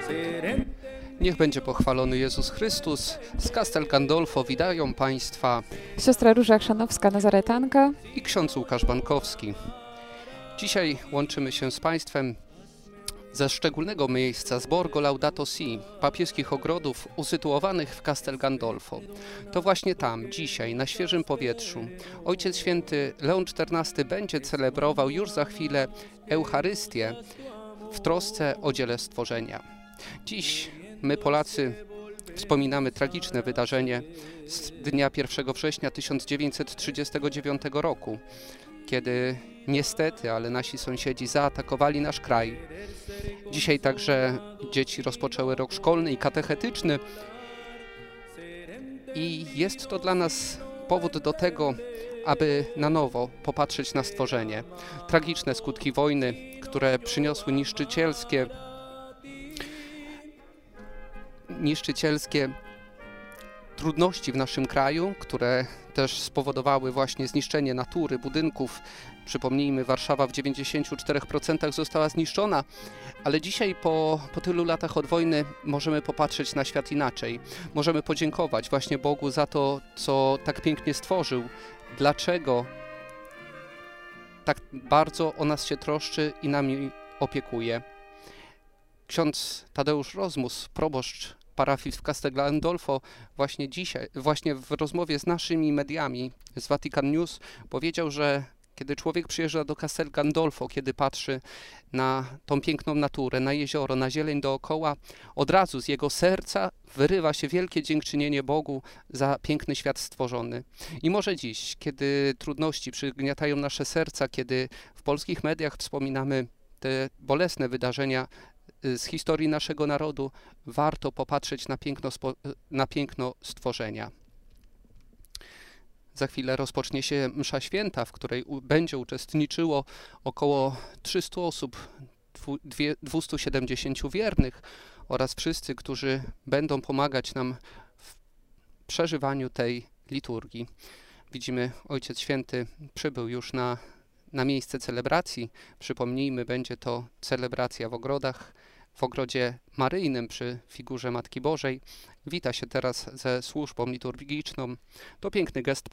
Niech będzie pochwalony Jezus Chrystus. Z Castel Gandolfo witają Państwa Siostra Róża Chrzanowska, Nazaretanka i ksiądz Łukasz Bankowski. Dzisiaj łączymy się z Państwem ze szczególnego miejsca, z Borgo Laudato Si, papieskich ogrodów usytuowanych w Castel Gandolfo. To właśnie tam, dzisiaj, na świeżym powietrzu, Ojciec Święty Leon XIV będzie celebrował już za chwilę Eucharystię w trosce o dziele stworzenia. Dziś my, Polacy, wspominamy tragiczne wydarzenie z dnia 1 września 1939 roku, kiedy niestety, ale nasi sąsiedzi zaatakowali nasz kraj. Dzisiaj także dzieci rozpoczęły rok szkolny i katechetyczny i jest to dla nas powód do tego, aby na nowo popatrzeć na stworzenie. Tragiczne skutki wojny, które przyniosły niszczycielskie trudności w naszym kraju, które też spowodowały właśnie zniszczenie natury, budynków. Przypomnijmy, Warszawa w 94% została zniszczona, ale dzisiaj po tylu latach od wojny możemy popatrzeć na świat inaczej. Możemy podziękować właśnie Bogu za to, co tak pięknie stworzył. Dlaczego tak bardzo o nas się troszczy i nami opiekuje. Ksiądz Tadeusz Rozmus, proboszcz parafii w Castel Gandolfo, właśnie w rozmowie z naszymi mediami, z Vatican News, powiedział, że kiedy człowiek przyjeżdża do Castel Gandolfo, kiedy patrzy na tą piękną naturę, na jezioro, na zieleń dookoła, od razu z jego serca wyrywa się wielkie dziękczynienie Bogu za piękny świat stworzony. I może dziś, kiedy trudności przygniatają nasze serca, kiedy w polskich mediach wspominamy te bolesne wydarzenia z historii naszego narodu, warto popatrzeć na piękno stworzenia. Za chwilę rozpocznie się msza święta, w której będzie uczestniczyło około 300 osób, 270 wiernych oraz wszyscy, którzy będą pomagać nam w przeżywaniu tej liturgii. Widzimy, Ojciec Święty przybył już na miejsce celebracji. Przypomnijmy, będzie to celebracja w ogrodach, w ogrodzie maryjnym przy figurze Matki Bożej. Wita się teraz ze służbą liturgiczną. To piękny gest